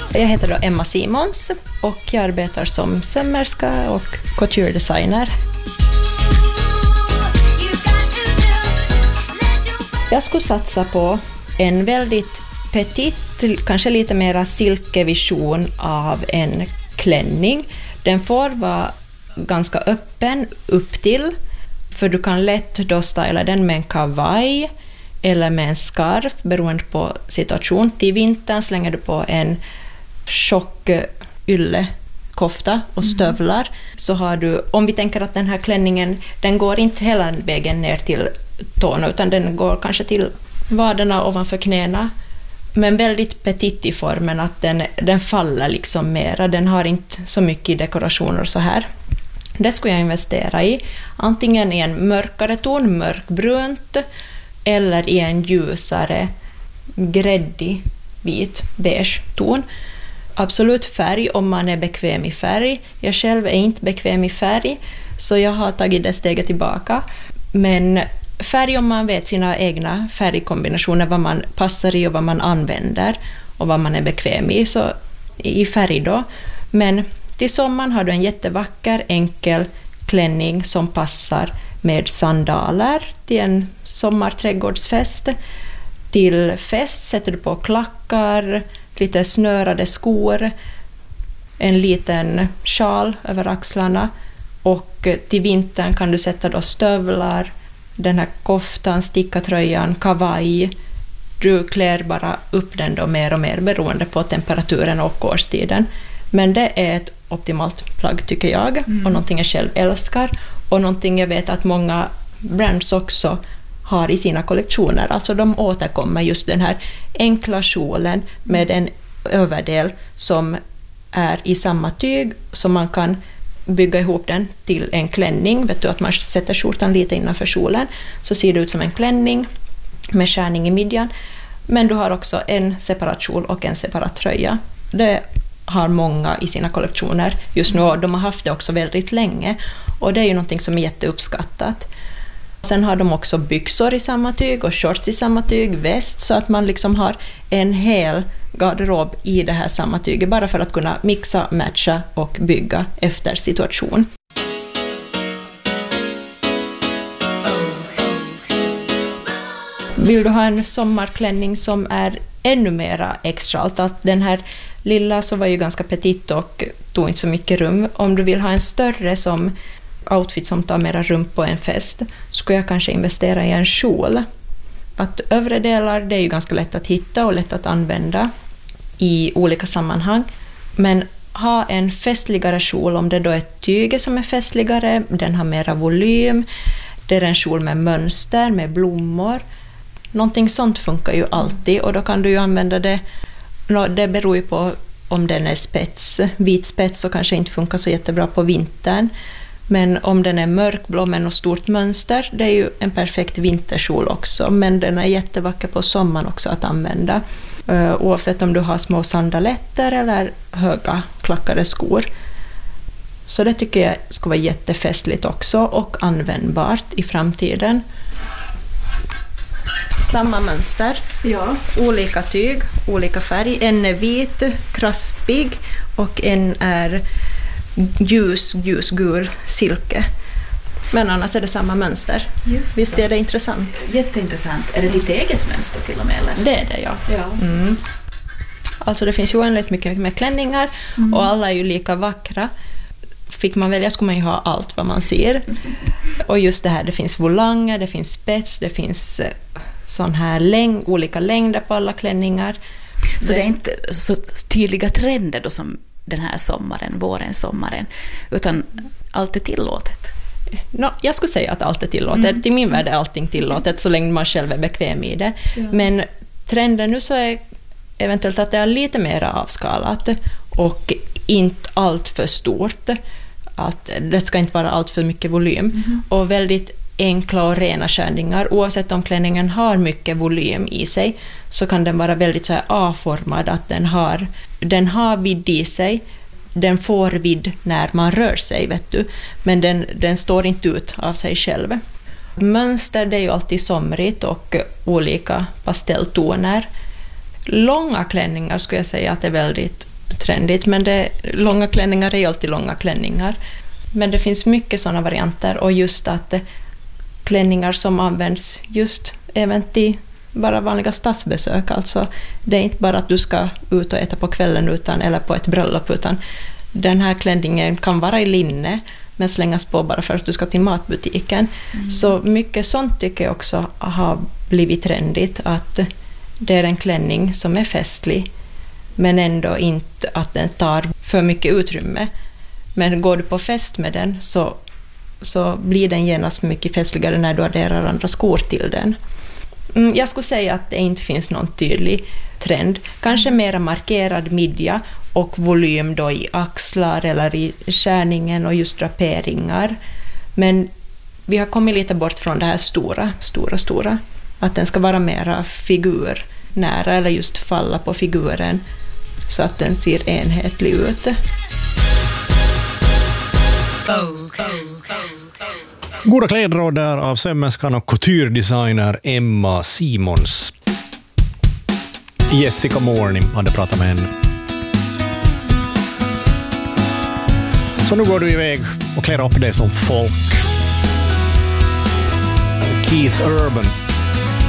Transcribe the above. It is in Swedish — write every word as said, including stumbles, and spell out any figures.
Jag heter då Emma Simons och jag arbetar som sömmerska och couture-designer. Jag skulle satsa på en väldigt petit, kanske lite mera silkevision av en klänning. Den får vara ganska öppen upp till, för du kan lätt då styla den med en kavaj eller med en scarf beroende på situation. Till vintern slänger du på en tjock yllekofta och stövlar. Mm. Så har du, om vi tänker att den här klänningen, den går inte hela vägen ner till tårna utan den går kanske till vaderna ovanför knäna. Men väldigt petit i formen, att den, den faller liksom mera. Den har inte så mycket dekorationer så här. Det skulle jag investera i. Antingen i en mörkare ton, mörkbrunt, eller i en ljusare, gräddig, vit, beige ton. Absolut färg om man är bekväm i färg. Jag själv är inte bekväm i färg, så jag har tagit det steget tillbaka. Men färg om man vet sina egna färgkombinationer, vad man passar i och vad man använder och vad man är bekväm i, så i färg då. Men till sommaren har du en jättevacker, enkel klänning som passar med sandaler till en sommarträdgårdsfest. Till fest sätter du på klackar, lite snörade skor, en liten sjal över axlarna, och till vintern kan du sätta då stövlar, den här koftan, stickatröjan, kavaj. Du klär bara upp den då mer och mer beroende på temperaturen och årstiden. Men det är ett optimalt plagg tycker jag, mm. och någonting jag själv älskar och någonting jag vet att många brands också har i sina kollektioner. Alltså de återkommer just den här enkla kjolen med en överdel som är i samma tyg, så man kan bygga ihop den till en klänning. Vet du, att man sätter skjortan lite innanför kjolen så ser det ut som en klänning med skärning i midjan. Men du har också en separat kjol och en separat tröja. Det har många i sina kollektioner just nu, och de har haft det också väldigt länge, och det är ju någonting som är jätteuppskattat. Sen har de också byxor i samma tyg och shorts i samma tyg, väst, så att man liksom har en hel garderob i det här samma tyget, bara för att kunna mixa, matcha och bygga efter situation. Vill du ha en sommarklänning som är ännu mera extra, allt att den här lilla så var ju ganska petit och tog inte så mycket rum. Om du vill ha en större som outfit som tar mera rum på en fest, skulle jag kanske investera i en kjol. Att övre delar, det är ju ganska lätt att hitta och lätt att använda i olika sammanhang. Men ha en festligare kjol, om det då är tyget som är festligare, den har mera volym, det är en kjol med mönster, med blommor. Någonting sånt funkar ju alltid, och då kan du ju använda det. Det beror ju på om den är spets. Vit spets så kanske inte funkar så jättebra på vintern. Men om den är mörkblå med något stort mönster, det är ju en perfekt vinterkjol också. Men den är jättevacker på sommaren också att använda. Uh, oavsett om du har små sandaletter eller höga klackade skor. Så det tycker jag ska vara jättefestligt också och användbart i framtiden. Samma mönster, ja. Olika tyg, olika färg. En är vit, kraspig, och en är ljus, ljusgul silke. Men annars är det samma mönster. Just Visst det. Är det intressant? Jätteintressant. Är det ditt eget mönster till och med? Eller? Det är det, ja. ja. Mm. Alltså det finns ju oändligt mycket med klänningar, mm. och alla är ju lika vackra. Fick man välja skulle man ju ha allt vad man ser. Och just det här, det finns volanger, det finns spets, det finns sån här längd, olika längder på alla klänningar. Så det, det är inte så tydliga trender då som den här sommaren, våren, sommaren, utan allt är tillåtet? No, jag skulle säga att allt är tillåtet. Mm. Till min värld är allting tillåtet så länge man själv är bekväm i det. Ja. Men trenden nu så är eventuellt att det är lite mer avskalat och inte allt för stort. Att det ska inte vara allt för mycket volym. Mm. Och väldigt enkla och rena skärningar. Oavsett om klänningen har mycket volym i sig så kan den vara väldigt så här A-formad, att den har, den har vidd i sig. Den får vidd när man rör sig, vet du. Men den, den står inte ut av sig själv. Mönster, det är ju alltid somrigt och olika pastelltoner. Långa klänningar skulle jag säga att det är väldigt trendigt, men det, långa klänningar är ju alltid långa klänningar. Men det finns mycket sådana varianter, och just att eh, klänningar som används just även till bara vanliga stadsbesök, alltså det är inte bara att du ska ut och äta på kvällen utan, eller på ett bröllop, utan den här klänningen kan vara i linne men slängas på bara för att du ska till matbutiken. Mm. Så mycket sånt tycker jag också har blivit trendigt, att det är en klänning som är festlig men ändå inte att den tar för mycket utrymme. Men går du på fest med den så, så blir den genast mycket festligare när du adderar andra skor till den. Mm, jag skulle säga att det inte finns någon tydlig trend. Kanske mera markerad midja och volym då i axlar eller i skärningen och just draperingar. Men vi har kommit lite bort från det här stora, stora, stora. Att den ska vara mera figurnära eller just falla på figuren så att den ser enhetlig ut. Goda klädråd där av sömmerskan och couture-designer Emma Simons. Jessica Morning hade pratat med henne. Så nu går du iväg och klär upp dig som folk. Keith Urban